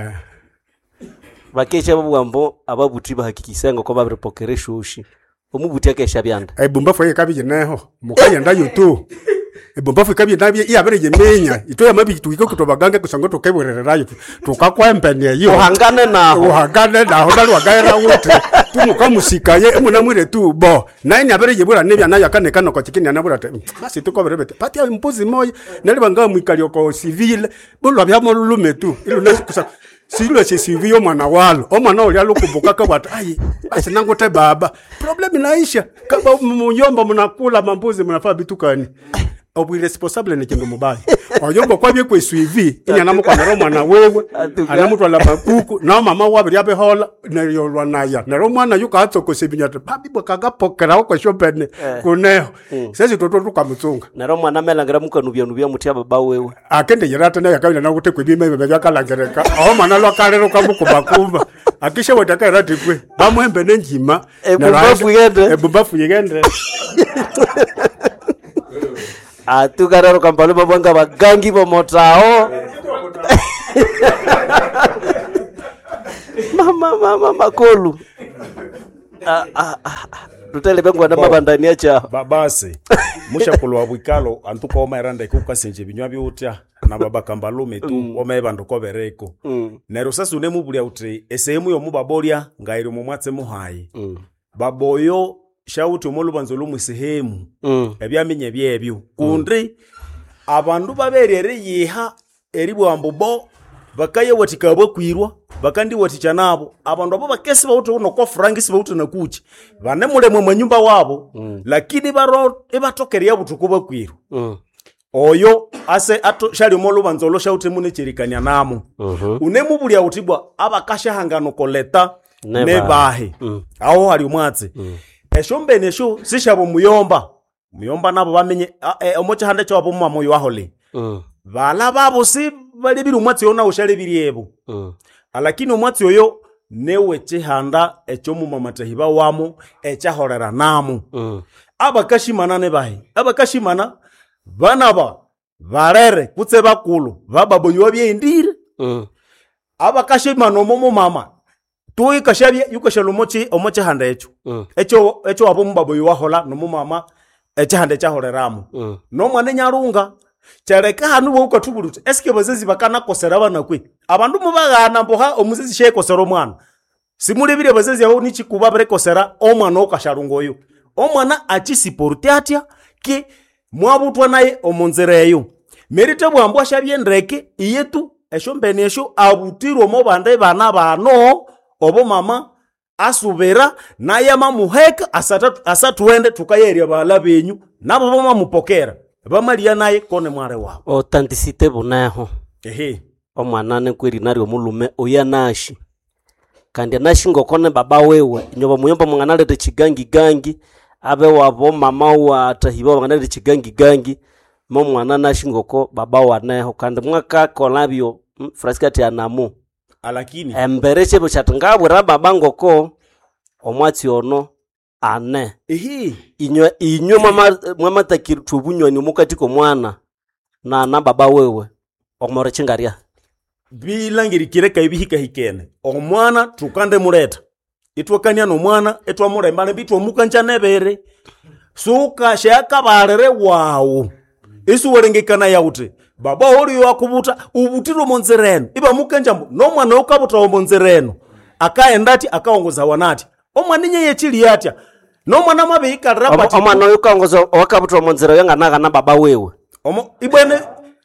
bakesha babwambo ababuti bahakikisengo ko babirepokere shushi omubuti akesha byanda bumbafu yekabije neho mukayenda yutu bumbafu kabije nabye iyabereje menya itoya mabi tukiko kutobagange kusango tukebwererayo tukakwempene yo uhangane naho dalwa gaira wote tumukamusikaye emuna mwire tu bo naye abereje bura nebya nayo akanekano ko kikini anabura basi tukoberebete pati ya mpuzi moyo nalibanga mwikali ko civil bulwa byamo lulume tu ilunasi kusa silo sivyo mwana walo omwana oli alukumbuka kabata ayi basi nangote baba problem inaisha kaba muyomba mnakula mambuzi mnafaa bitukani obu irresponsible ne kingo mubaya oyomba kwabye kwe suivi inya namukwa na mwana wewe anamutwa la bakuku na mama wabiri abehola na yolwa naya na mwana yuka atsoko sebinyata babi bakaga pokera ko shopene kuneho sese toto tukamutsunga na mwana melangira mukanubya mutia baba wewe akende yerata na yakabina na gutekwe bime bebe byakalangireka aho mwana lo kalero kamukubakumba akisha wataka tikwe bamwembe nenjima ebumbafu yigende atukararo kampalo babanga bagangi bomotao mama makolu tutele bengwa na mabandani acha babase musha kulwa bwikalo antuko omairanda kukasenje binywa byutya na baba kambalume tu omeba ndoko bereko nero sasa unemubulya uti esehemu yo mubabolia ngairo mumwatse muhayi baboyo shauti omulubanzo lumu sehemu ebyamenye byebyo kundi abandu baberere yiha eribwambubo bakaye watikabwe kwirwa bakandi waticha nabo abandu abo bakesi bawuti unoko frangisi bawuti nakuchi bane mulemwe manyumba wabo lakini baro ebatokeria butukuba kwirwa oyo ase ato shali molubanzo lo shauti munecherikanya namo unemubulya utibwa abakasha hangano koleta nebahe aho ali umwatse eshombe nesho sishabo muyomba nabo bamenye omocha hande cyo abo mama yo ahole bala babo si bali biru umwatse yona ushale biriebo lakini umwatse oyo newe chihanda echo mumamatahiba wamo echahorera namo abakashimana nebahe abakashimana banaba barere kutse bakulu bababonyo byendire abakashimana momo mama tuyi kashabye yukashalo omoche handa echo abo mubabo yowahola no mama echahande chahoreramo no mwana nyarunga chareka hanu bo ukatubuluta eske bazezi bakana kosera bana kwe abandu mubagana mboha omuzezi she kosera omwana simulebire bazezi abo nichi kuba bare kosera omwana okasharungoyo omwana achisiporti atya ki mwabutwa naye omonzereyo merite bwambwa shabye ndreke iyetu eshombene esho abutirwo mo bande bana bano obo mama asubera naye mamuheka asatuende tukayeria bala benyu nabo bama mupokera bamalia naye kone mware wabo authenticity bunaho omwana ne kwirinario mulume oyanashi kandi nashi ngokone baba wewe nyoba muyomba mwanalete chigangi abe wabo mama wa tahiba mwanalete chigangi mo mwana nashi ngoko baba waneho kandi mwaka kolabyo fraskati anamu alakini embereche buchatangabura baba ngoko omwatsi ono ane inyo mama takirtu bunyoni mukatiko mwana na baba wewe omore chingaria bilangirikire kaibihika hikene omwana tukande mureta itwakania no mwana etwa murembane bitwa mukanja nebere suka shaka barere wawo isu werengekana yaute baba hori wakubuta ubutiro monzereno iba mukenjambo no mwana ukabuta omonzereno akaendati akaongoza wanati omwana nye yechili yatya no mwana mabika rapati omwana ukaongoza wakabuta omonzereno yanganaga na baba wewe ibwene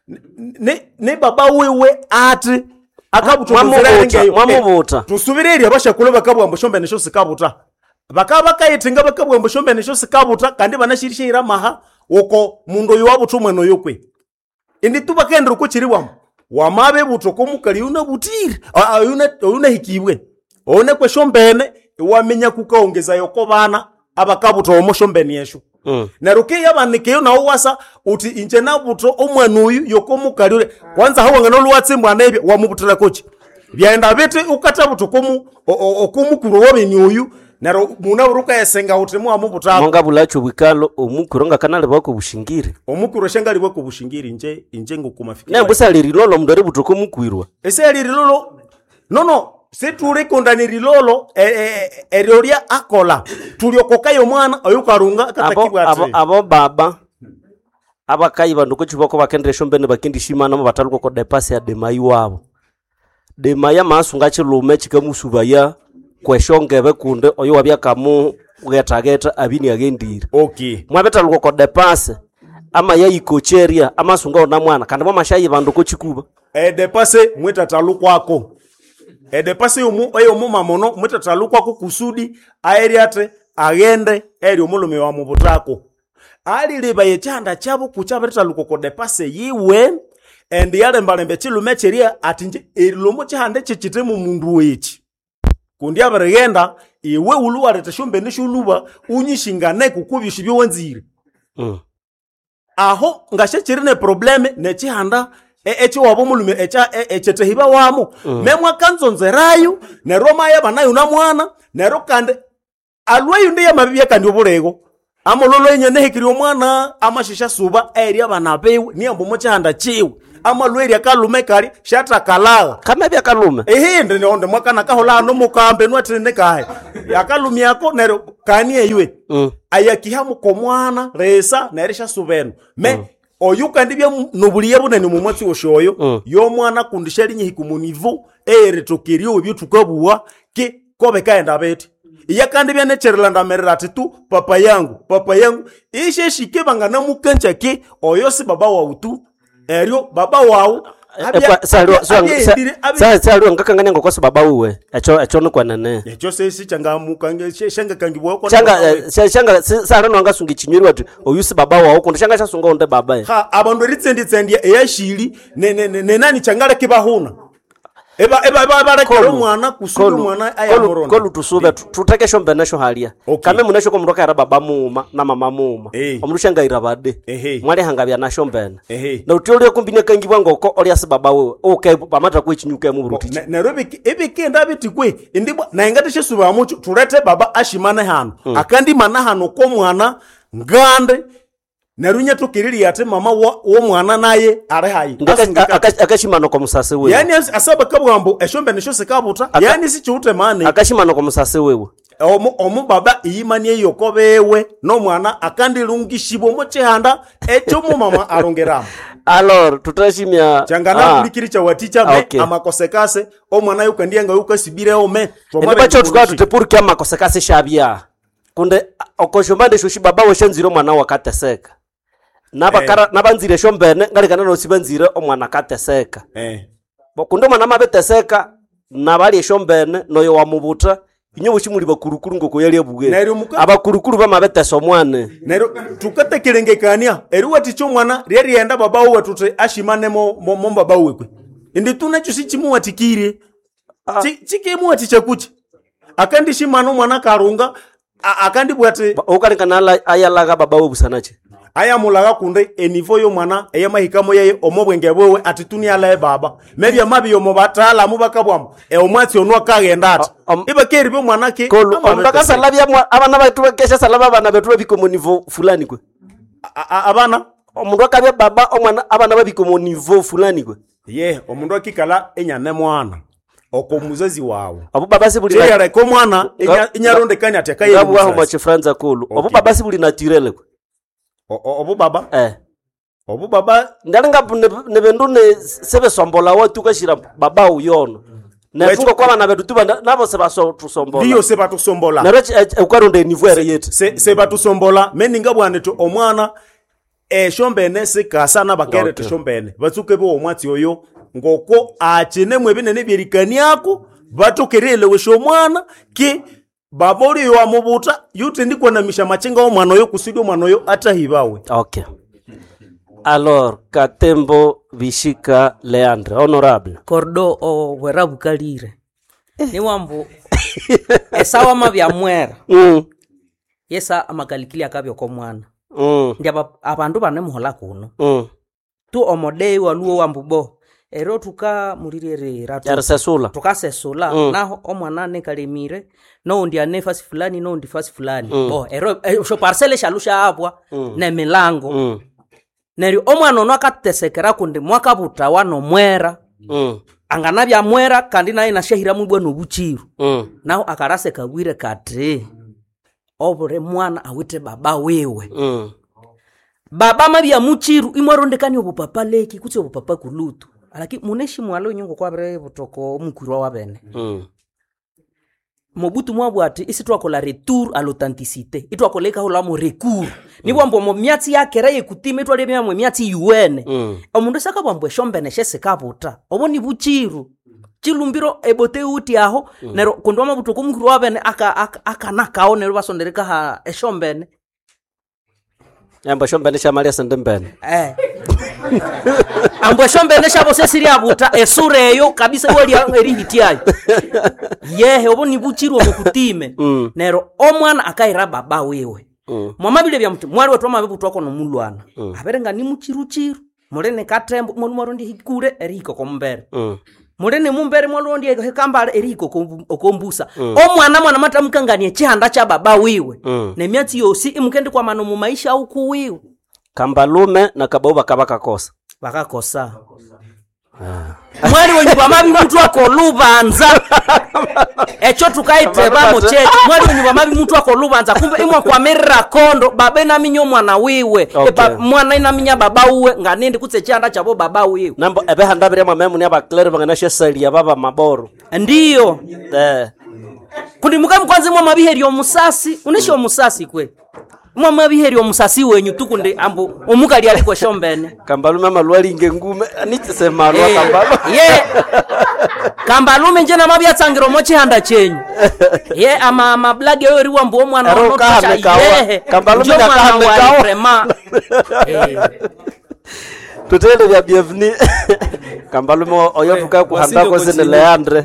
ne baba wewe ati akabuta omonzereno mwamubuta tusubiriri abashakule bakabwambo shombe nesho sikabuta bakaba kayitinga bakabwambo shombe nesho sikabuta kandi banashirishira maha uko mundo yuwabuta umweno yokwe indi tuba kendro ko chiriwam wamabe butoko mukali una butire una hikibwe one kwe shombene wamenya kukaongeza yoko bana abakabuto omoshombeni yeshu na ruke yabanike yo nawo wasa uti inje na buto omwana uyu yoko mukali kwanza hawo ngano lwatse mwana ebye wamubutira kochi byaenda bete ukata butoko mu okumukuru wabeni uyu naro muna uruka yasenga utemu amubutako monga bulacho bwikalo omukuronga kanale bako bushingire omukuro shengali bako bushingire inje ngukumafika ne busali rilolo mndori butoko mukwirwa ese rilolo no setule kondani rilolo erioria akola tuliokokayo mwana oyukarunga katakibwa abo baba abakayi banduko chiboko bakendere shombene bakindi shimana mo bataluko ko depase ya demai wabo demaya masunga chilume chikamusubaya kweshongebe kunde oyo wabyakamu ugetageta abini agendire mwabeta luko ko depase ama yayikocheria ama sunga ona mwana kandi mwa mashayi banduko chikuba depase mweta talukwako depase oyo mamono mweta talukwako kusudi aeriate agende eri omulume wa mubutako ali liba yechanda chabo kuchabeta luko ko depase yiwe and yale mbalembe chilume cheria atinje erilomo chihande chichitemu mundu wechi kundi abarigenda iwe uluwarete shumbe nishuluba unyishingane kukubisha byo wanzire aho ngashe chirine probleme ne chihanda echo wabo mulume echete hiba wamo memwa kanzonzerayo ne Roma ya banayo na mwana nero kande alwe yunde ya mabibya kandi obulego amololo enyene hekiri omwana amashisha suba eri abana bewe ni ambo mochanda chiwe amalweri akalume kali shata kalaga kama bya kalume ehinde ne onde mwakana kahola no mukambe nwatene kahe yakalumi yako nero kani eyiwe ayakihamu komwana resa nerisha subeno oyuka ndibya nobuliye bunene mu mwatsi oshoyo yo mwana kundisha linyi hikumunivu eretokeriyo byotukabuwa ke kobe kaenda beti iya kandi bya necherlanda merati tu papa yangu ishe shike bangana mukancha ke oyo si baba wa utu eryo baba wao salwa ngakanganya ngokosa baba uwe echo no kwanane echo sesi changamuka shanga kangibwa ko shanga sarano angasungi chinyiri watu oyusi baba wao kundi shanga shasunga onde baba ha abandu ritsendi eyashiri ne nani changala kibahuna eba barekero mwana kusudu mwana ayamoronda kolu tusube tutake shombe nasho halia kame munasho komroka era baba muuma na mama muuma omurusha ngaira bade mwali hangabya nasho mbene na utiole kumbine kangibwa ngoko oli asi baba wewe okay pamata kwechinyuka mu buruti Nairobi ebikenda bitikwe indibwa na ingateshe suba mucho turete baba ashimane hano akandi mana hano ko mwana ngande narunya tukiriri ate mama wo mwana naye are hayi akashimano ko musase wewe yani asaba kabwambo eshombe nisho sekabuta yani si chute mane akashimano ko musase wewe omu baba iyimani eyoko bewe no mwana akandi lungishibo mochehanda echo mu mama arongeramu alors tutashimya changana kulikiri cha waticha amakosekase o mwana yukandianga yukasibire ome bacho tukatu tepurki amakosekase shabia kunde okoshomande shoshi baba we shanziro mwana wakateseka nabakara nabanzire shombene ngalikana no sibanzire omwana kateseka kunde mwana mabeteseka nabali shombene noyo wamubuta inyo bushimuli bakurukuru ngoko yali abuge abakurukuru bamabetesa omwana nero tukatekelengekania eriwati cyo mwana reri yenda baba we tute ashimane mo baba we kwe indi tunacho sichimu watikire chikemu watichakuchi akandi shimano mwana karunga akandi bwate ukalikana ayalaga baba we busanache aya mulaga kunde enivo yo mwana eyamahikamo yeye omobwenge bwewe atituni ala baba mebi amabi yo mobatala mubakabwamo omwatsi onwa kagenda ati iba keri byo mwana ke omutaka salabya abana baitu bakesha salaba abana betu biko nivo fulani kwe abana omundu akabya baba omwana abana babiko nivo fulani kwe omundu akikala enyane mwana oko muzazi wawo abo baba sibuli yare ko mwana inyaronde kanya atekaye abo aho mache franza kulu abo baba sibuli naturel kwe obu baba obu baba ndalinga nebendu ne sebe sombola watu kashira baba uyono nefunga kwa bana betu tuba nabo seba tusombola ndio seba tusombola na ukwaronde nivuere yetu seba tusombola meninga bwane to omwana shombene sikasana bakere to shombene batsuke bo omwati oyo ngoko achine mwebinene byerikani yako batokerele wesho mwana ki babori yo amubuta yute ndiko na misha machenga omwana yo kusidio mwana yo atahibawe okay alors Katembo Bishika Leandre honorable kordo o werabu kalire ni wambo esawa mabya mwera yesa amakalikili akabyo ko mwana ndia abandu bane muhola kuno tu omodei waluo wambubo ero tuka mulirere ratu tukasesula naho omwana ne kalemire no ndia nefasi fulani no ndi fasi fulani ero sho parcelle shalusha abwa na milango neri omwana no akatesekera kundi mwaka butawa no mwera anganabya mwera kandi naye nashahira mubwa no buchiru naho akarase kagwire kati obure mwana awite baba wewe baba mabya muchiru imwarondekani obupapa leki kutse obupapa kulutu alaki muneshi mwalo nyongo kwa bere butoko mukuru wa bene Mobutu mwabwati isi twakola retour à l'authenticité itwakoleka hola mo recours ni bwambo mo myatsi yakere kutime twale bya mo myatsi UN omundu saka bwambo shombene shese kabuta oboni buchiru chilumbiro ebote uti aho nero kundoma butoko mukuru wa bene aka nakao nero basondereka ha eshombene Ambo shombene shamalia sendembene ambo shombene shabo sesiri abuta esureyo kabisa wali eri hitiayo yehe oboni buchiru omukutime nero omwana akaira baba wewe mwama bile bya mtu mwali wetu amabebu twako no mulwana aberenga ni muchiru chiru mulene katembo mwarundi hikure eriko kombere mulene mumbere mwarundi hekambale eriko okombusa omwana matamukangania chihanda cha baba wiwe nemyatsi yosi imukendi kwa mano mu maisha uku wiwe Kambalume na Kabauba kabakakosa bakakosa mwali wenye bamabi mtu wako lubanza echo tukaiteba mochechi mwali wenye bamabi mtu wako lubanza kumbe imwa kwa merra kondo babe na minyo mwana wiwe mwana ina minya baba uwe nganindi kutse chanda chabo baba wiwe nambo ebe handabire mwamemu ni abaclere banganashe sali ya baba maboro ndiyo kundi mukamu kwanza mwa mabiheri omusasi unesho omusasi kwe mwa biheri omusasi wenyu tukunde ambo omukali aliko shombene Kambalume amalwali ngume anitsema alwa Kambalume Kambalume njena mabi atsangiro mochi handa chenyu ama blagi yo riwa mbo mwana no Kambalume nakahamekawa tutende vya bienvenue Kambalume oyo tuka kuhanda ko zene Leandre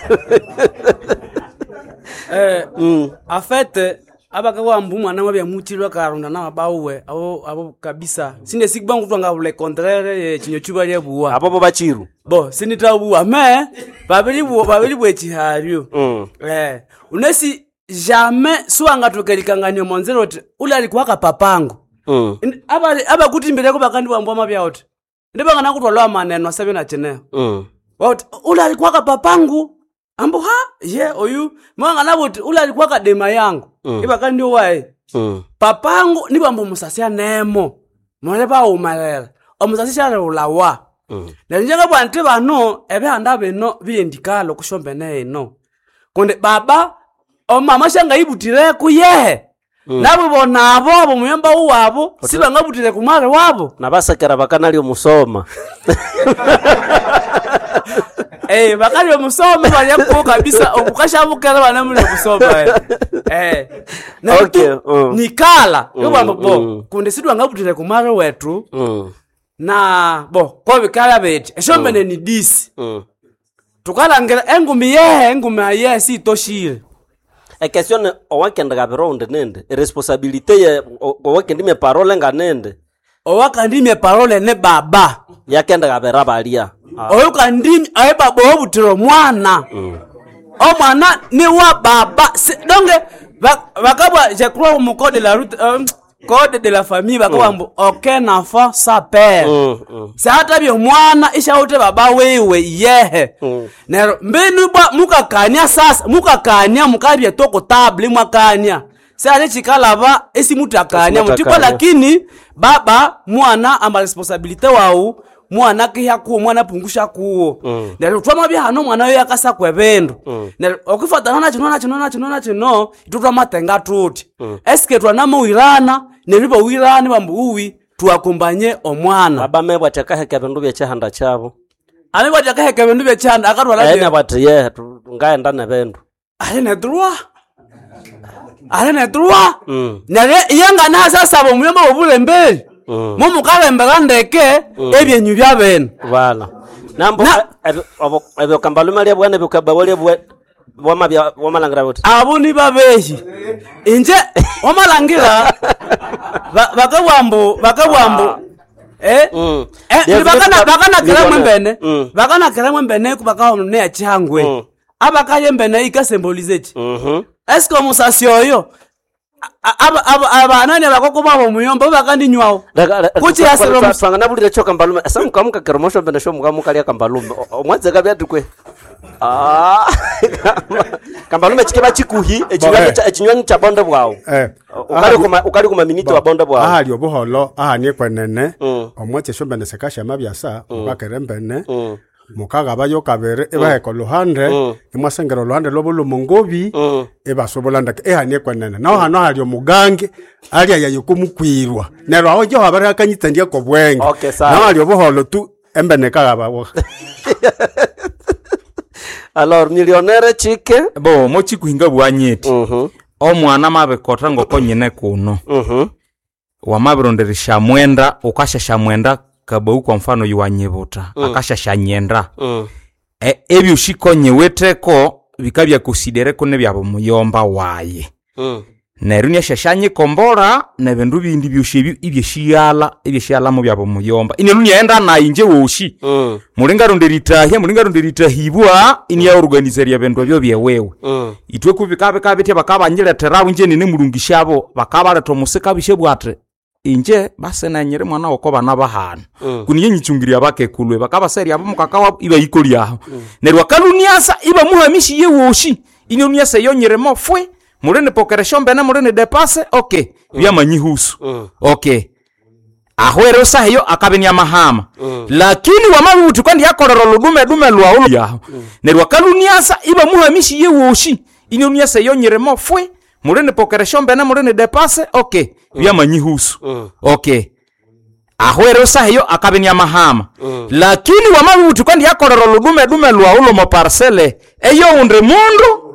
en fait abakawa mbu mwana mabya mutilwa karunda na bawe abo kabisa sinde sikbangu twanga le contraire chinyo chuba lye buwa abo bachiru bo sinita buwa me babiri bwe chihario unesi jamais suanga tokelikanganya monzero ule alikuwa kapapango aba kuti mbele ko bakandi bambwa mabya ote ndibanga nakutwalwa maneno asabe na cheneo ule alikuwa kapapangu ambo oyu mwanga nabuti ule alikuwa kadema yangu ibaka ndio wae papangu nibambo musasi nemo moleba umalela omusasi shale ulawa njenga bwante bano ebe handa beno bilendikalo kushombene eno konde baba mama shanga ibutire kuye nabo bonabo abo muyamba uwabo sibanga butire kumare wabo nabasakera bakanali omusoma bakali omusoma balyapo kabisa obukasha bukala bana mule kusoma okay nikala yobambo kunde sidwa ngabutire kumare wetu na ko bikala beti eshombene ni disi tukalangela engumi aye si toshire question owakenda gabironde nende responsabilité ya owakendime parole nganende owakandime parole ne baba yakenda gabera balia oyo kandimi aye baba obutiro mwana omwana ni wa baba donge bakabwa je crois mu code de la route code de la famille bakabwa aucun enfant sans père c'est hata bi mwana ishaute baba wewe yehe nero mbenu bwa mukakania sasa mukakania mukabye toko table mwakania sasa chikala ba esi mutakania mutipa lakini baba mwana ama responsabilité wao mwana kiya ku mwana pungusha kuo nero twama bya hano mwana yo yakasa kwebendo nero okufatana na chino itutwa matenga tuti eske twana muirana neriba wirana bambuwi tuakumbanye omwana baba mebwa takaheka bindu bya chahanda chabo amebwa takaheka bindu bya chahanda akatwala ene bati ngaenda na bindu ane droit nare yanga na sasa bo muyomba obulembeli mumu kalembera ndeke ebyenyu bya bene wala nambo abo Kambalume lya bwana bukaba wale wamalangira bote abo ni babehi inje wamalangira bakawambo bakana kera mwembene kubakawa ne achangwe abakaye mbene ikasembolize chi esko musasi oyo aba nani abakoko babo muyomba bakandi nywao kuchi asero musanga nabulire cyo Kambalume asa mukamuka keromosho mbene sho mukamuka lya Kambalume omwanze kabya tukwe Kambalume chikeba chikuhi echinywanyi cha bonde bwao ukali kuma miniti wa bonde bwao ahali obuholo ahani kwenene omwache sho mbene sekasha mabyasa ukakerembene mukaga bayo kabere ebaheko luhande imwasengero luhande lobulumungobi ebasobolanda ehanye kwenene naho hano hali omugange ali ayayukumukwirwa nero aho jo habara kanyitsandiye ko bwenge naho hali obuholo tu embeneka gababo alors millionnaire chike bo mo chikuhinga bwanyeti omwana mabekota ngoko nyine kuno wamabironderisha mwenda ukashasha mwenda kabau kwa mfano yuwanyebuta akashasha nyenda ebyo shikonye weteko bikabya kusidere ko ne byabo muyomba waye neryo niashashanye kombora nebindu bindi byoshe ibyeshiyala mu byabo muyomba inelu nienda na inje woshi mulinga ronderitahibwa inia organizeria bindu byo byewewe itwe kubikabe kabete bakabanyirethera nje nene mulungishabo bakabaleta musika bishebwate inje basena nyire mwana wako bana bahana kuniye nyichungiria bakekulwe bakabaseri abo mukakawa iba ikoli aho neryo kaluniasa iba muhamishi yewoshi inoniasa yonyire mofwe murene pokeresho mbene murene depase okay byamanyihusu okay ahwero sahiyo akabenya mahama lakini wamabuti kandi yakorero ludume lwa ulo yaho neryo kaluniasa iba muhamishi yewoshi inoniasa yonyire mofwe murene pokeresho mbene murene depase okay byamanyihusu okay ahwero sahiyo akabenya mahama lakini wamabuti kandi yakorero ludume lwa ulo mo parcele eyo unde mundu